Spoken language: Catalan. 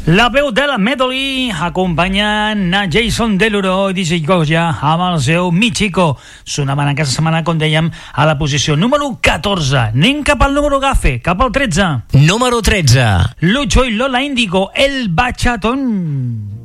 La veu de la Medley acompanyant a Jason Derulo i DJ Goya amb el seu Michiko. Sonaven aquesta setmana, com dèiem, a la posició número 14. Anem cap al número gafe, cap al 13. Número 13. Lucho i Lola Índigo, El Bachatón.